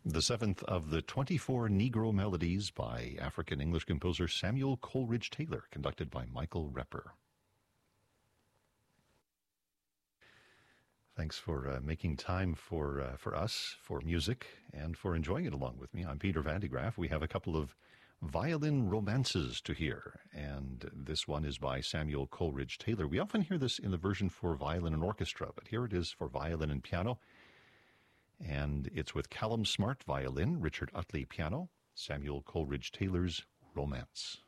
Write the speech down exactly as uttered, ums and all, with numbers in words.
The seventh of the twenty-four Negro Melodies by African-English composer Samuel Coleridge Taylor, conducted by Michael Repper. Thanks for uh, making time for uh, for us, for music, and for enjoying it along with me. I'm Peter Van de Graaff. We have a couple of violin romances to hear, and this one is by Samuel Coleridge Taylor. We often hear this in the version for violin and orchestra, but here it is for violin and piano. And it's with Callum Smart violin, Richard Utley piano, Samuel Coleridge Taylor's Romance.